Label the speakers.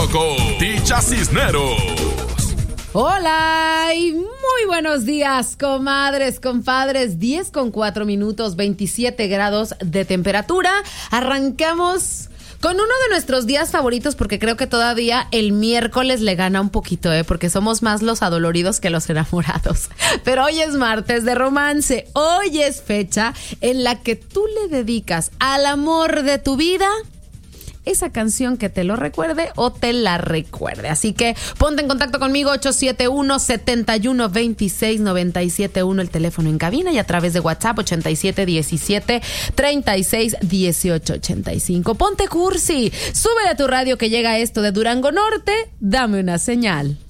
Speaker 1: con Ticha Cisneros.
Speaker 2: Hola y muy buenos días, comadres, compadres. 10:04, 27 grados de temperatura. Arrancamos con uno de nuestros días favoritos, porque creo que todavía el miércoles le gana un poquito, porque somos más los adoloridos que los enamorados. Pero hoy es martes de romance. Hoy es fecha en la que tú le dedicas al amor de tu vida esa canción que te lo recuerde o te la recuerde. Así que ponte en contacto conmigo, 871-7126-971, el teléfono en cabina, y a través de WhatsApp, 8717-361885. Ponte cursi, súbele a tu radio que llega esto de Durango Norte, dame una señal.